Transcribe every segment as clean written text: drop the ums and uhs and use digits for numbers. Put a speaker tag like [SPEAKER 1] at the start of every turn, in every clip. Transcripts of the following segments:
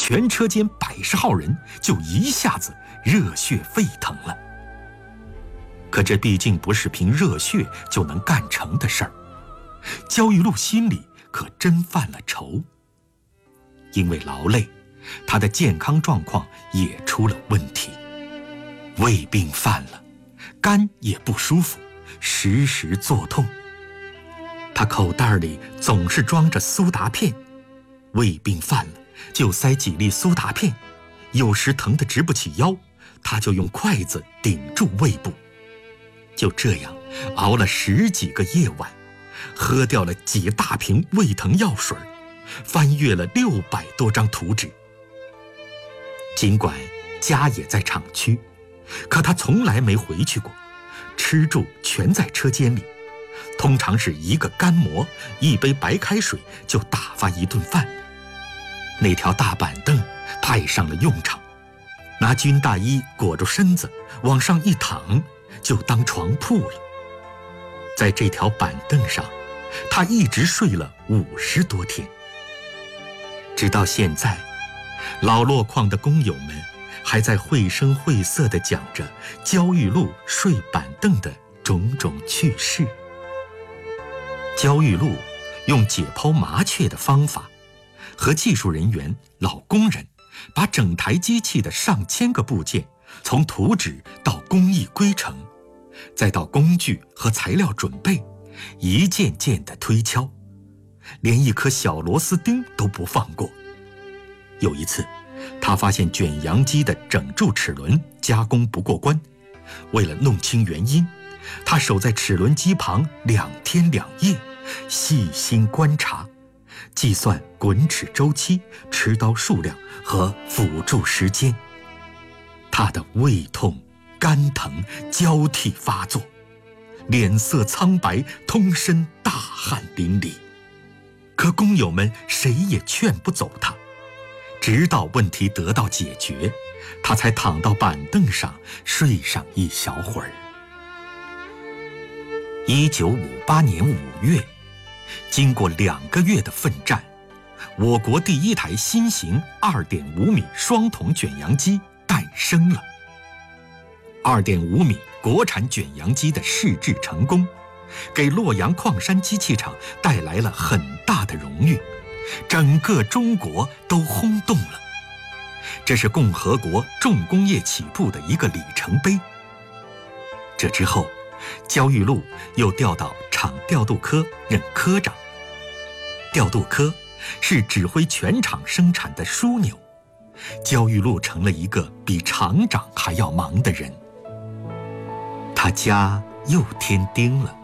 [SPEAKER 1] 全车间110号人就一下子热血沸腾了。可这毕竟不是凭热血就能干成的事儿，焦裕禄心里可真犯了愁。因为劳累，他的健康状况也出了问题，胃病犯了，肝也不舒服，时时作痛。他口袋里总是装着苏打片，胃病犯了就塞几粒苏打片，有时疼得直不起腰，他就用筷子顶住胃部。就这样熬了10几个夜晚，喝掉了几大瓶胃疼药水，翻阅了600多张图纸。尽管家也在厂区，可他从来没回去过，吃住全在车间里，通常是一个干馍1杯白开水就打发一顿饭。那条大板凳派上了用场，拿军大衣裹住身子往上一躺，就当床铺了。在这条板凳上，他一直睡了50多天。直到现在，老落矿的工友们还在绘声绘色地讲着焦裕禄睡板凳的种种趣事。焦裕禄用解剖麻雀的方法，和技术人员、老工人把整台机器的上千个部件，从图纸到工艺规程，再到工具和材料准备，一件件地推敲，连一颗小螺丝钉都不放过。有一次，他发现卷扬机的整柱齿轮加工不过关，为了弄清原因，他守在齿轮机旁2天2夜，细心观察，计算滚齿周期、持刀数量和辅助时间。他的胃痛、肝疼交替发作，脸色苍白，通身大汗淋漓。可工友们谁也劝不走他，直到问题得到解决，他才躺到板凳上睡上一小会儿。1958年5月，经过2个月的奋战，我国第1台新型2.5米双筒卷扬机诞生了。2.5米国产卷扬机的试制成功，给洛阳矿山机器厂带来了很大的荣誉，整个中国都轰动了。这是共和国重工业起步的一个里程碑。这之后，焦裕禄又调到厂调度科任科长。调度科是指挥全厂生产的枢纽，焦裕禄成了一个比厂长还要忙的人。他家又添丁了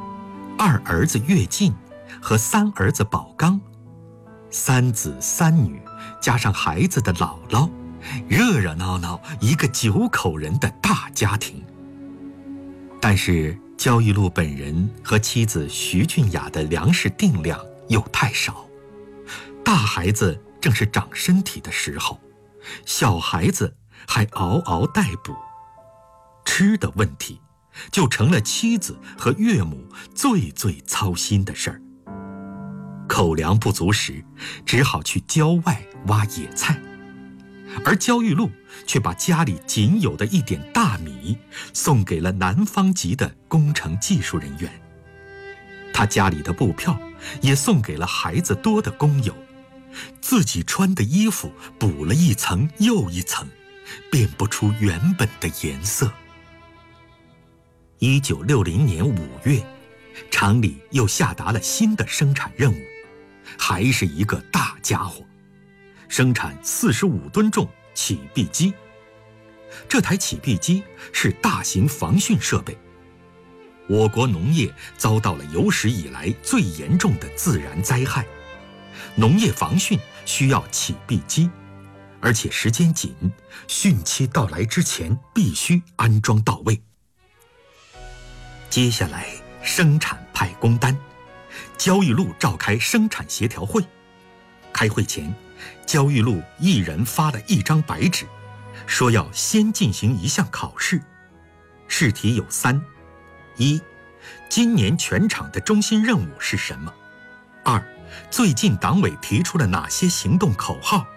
[SPEAKER 1] ，2儿子乐进和3儿子宝刚，3子3女加上孩子的姥姥，热热闹闹一个9口人的大家庭。但是焦裕禄本人和妻子徐俊雅的粮食定量又太少，大孩子正是长身体的时候，小孩子还嗷嗷待哺，吃的问题就成了妻子和岳母最操心的事儿。口粮不足时，只好去郊外挖野菜，而焦裕禄却把家里仅有的一点大米送给了南方籍的工程技术人员。他家里的布票也送给了孩子多的工友，自己穿的衣服补了一层又一层，辨不出原本的颜色。1960年5月，厂里又下达了新的生产任务，还是一个大家伙，生产45吨重起闭机。这台起闭机是大型防汛设备。我国农业遭到了有史以来最严重的自然灾害，农业防汛需要起闭机，而且时间紧，汛期到来之前必须安装到位。接下来生产派工单，焦裕禄召开生产协调会。开会前，焦裕禄一人发了1张白纸，说要先进行一项考试，试题有3： 1. 今年全厂的中心任务是什么？ 2. 最近党委提出了哪些行动口号？